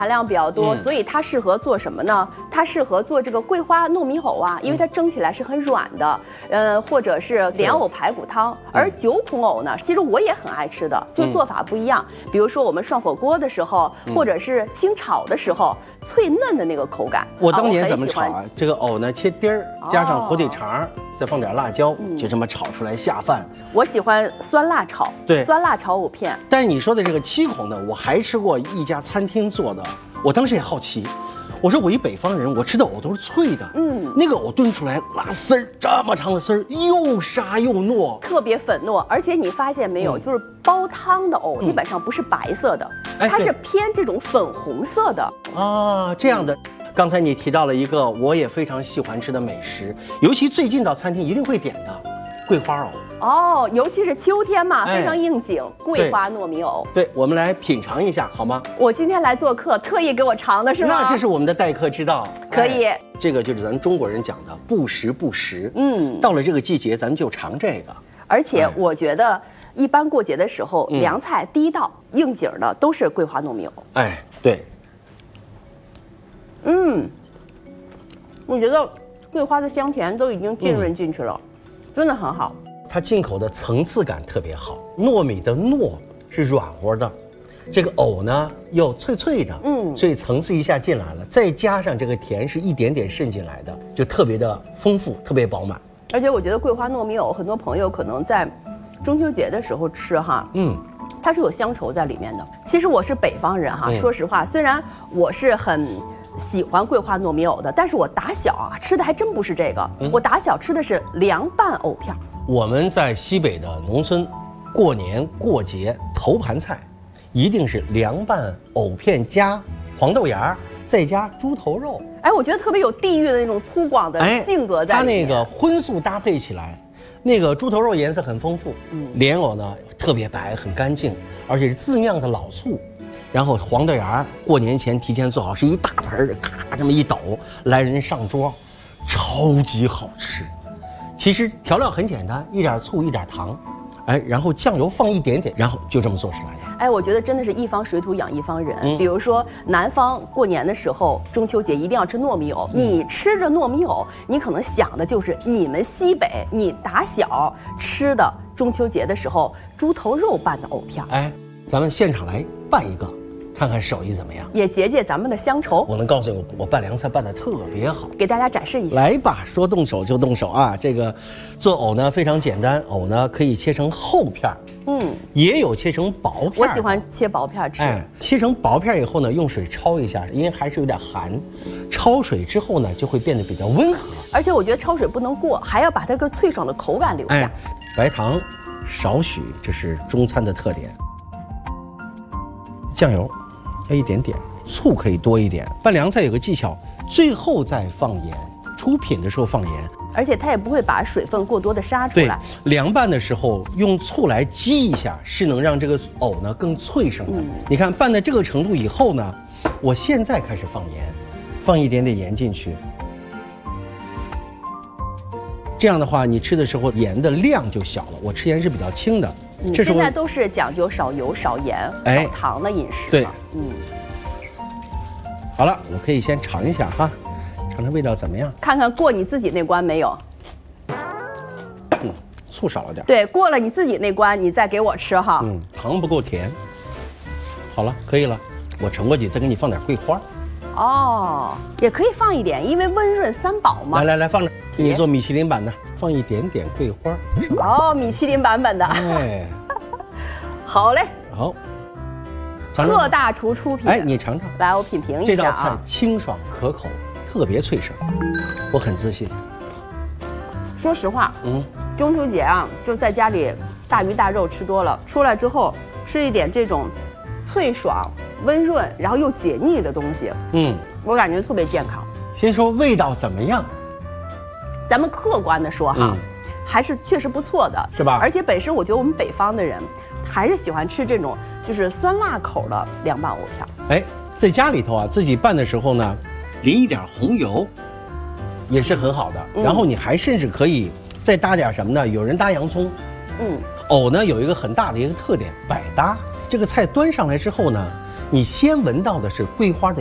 含量比较多，所以它适合做什么呢？它适合做这个桂花糯米藕啊，因为它蒸起来是很软的，或者是莲藕排骨汤。而9孔藕呢，其实我也很爱吃的，就做法不一样。比如说我们涮火锅的时候，或者是清炒的时候，脆嫩的那个口感。 我当年怎么炒啊？这个藕呢，切丁儿，加上火腿肠，再放点辣椒，就这么炒出来下饭。 我喜欢酸辣炒，对，酸辣炒藕片。 但是你说的这个7孔呢，我还吃过一家餐厅做的。我当时也好奇，我说我一北方人，我吃的藕都是脆的，那个藕炖出来拉丝儿这么长的丝儿，又沙又糯， 特别粉糯。而且你发现没有，就是煲汤的藕基本上不是白色的，它是偏这种粉红色的啊，这样的。刚才你提到了一个我也非常喜欢吃的美食，尤其最近到餐厅一定会点的桂花藕。 哦，尤其是秋天嘛，非常应景，桂花糯米藕。 对，我们来品尝一下好吗？ 我今天来做客，特意给我尝的是吗？ 那这是我们的待客之道， 可以。 这个就是咱中国人讲的不时不食。到了这个季节，咱们就尝这个。 而且我觉得，一般过节的时候，凉菜第一道应景的都是桂花糯米藕。 哎，对。 我觉得桂花的香甜都已经浸润进去了，真的很好。 它进口的层次感特别好，糯米的糯是软和的，这个藕呢又脆脆的，所以层次一下进来了，再加上这个甜是一点点渗进来的，就特别的丰富，特别饱满。 而且我觉得桂花糯米藕，很多朋友可能在中秋节的时候吃哈，它是有乡愁在里面的。其实我是北方人哈，说实话，虽然我是很喜欢桂花糯米藕的，但是我打小啊吃的还真不是这个，我打小吃的是凉拌藕片。 我们在西北的农村，过年过节头盘菜，一定是凉拌藕片加黄豆芽，再加猪头肉。 哎，我觉得特别有地域的那种粗犷的性格在里面。 它那个荤素搭配起来，那个猪头肉颜色很丰富，莲藕呢特别白，很干净，而且是自酿的老醋。然后黄豆芽过年前提前做好，是一大盆，咔这么一抖，来人上桌，超级好吃。其实调料很简单，一点醋，一点糖，哎，然后酱油放一点点，然后就这么做出来的。 哎，我觉得真的是一方水土养一方人。比如说南方过年的时候，中秋节一定要吃糯米藕。你吃着糯米藕，你可能想的就是你们西北，你打小吃的中秋节的时候猪头肉拌的藕片。 哎，咱们现场来拌一个。看看手艺怎么样， 也解解咱们的乡愁。 我能告诉你，我拌凉菜拌得特别好， 给大家展示一下。 来吧，说动手就动手啊！这个做藕呢非常简单，藕呢可以切成厚片，也有切成薄片。 我喜欢切薄片吃。哎， 切成薄片以后呢，用水焯一下，因为还是有点寒。焯水之后呢，就会变得比较温和。 而且我觉得焯水不能过，还要把它个脆爽的口感留下。哎， 白糖少许，这是中餐的特点。酱油。要一点点，醋可以多一点。拌凉菜有个技巧，最后再放盐，出品的时候放盐， 而且它也不会把水分过多的杀出来。 对，凉拌的时候用醋来激一下，是能让这个藕呢更脆生的。你看拌到这个程度以后呢，我现在开始放盐，放一点点盐进去。这样的话，你吃的时候盐的量就小了。我吃盐是比较轻的。 现在都是讲究少油、少盐、少糖的饮食。 对，好了，我可以先尝一下哈，尝尝味道怎么样？ 看看过你自己那关没有？ 醋少了点。 对，过了你自己那关，你再给我吃哈。 糖不够甜。好了，可以了，我盛过去，再给你放点桂花。 哦，也可以放一点，因为温润三宝嘛。 来，放着，给你做米其林版的。放一点点桂花。 哦，米其林版本的。哎，好嘞。 好。 特大厨出品。 哎，你尝尝。 来，我品评一下。 这道菜清爽可口，特别脆生，我很自信。 说实话，中秋节啊，就在家里大鱼大肉吃多了，出来之后吃一点这种脆爽、温润，然后又解腻的东西，我感觉特别健康。 先说味道怎么样？ 咱们客观的说哈，还是确实不错的， 是吧？ 而且本身我觉得我们北方的人还是喜欢吃这种就是酸辣口的凉拌藕片。 哎，在家里头啊，自己拌的时候呢，淋一点红油，也是很好的。然后你还甚至可以再搭点什么呢？有人搭洋葱。藕呢有一个很大的一个特点，百搭。这个菜端上来之后呢， 你先闻到的是桂花的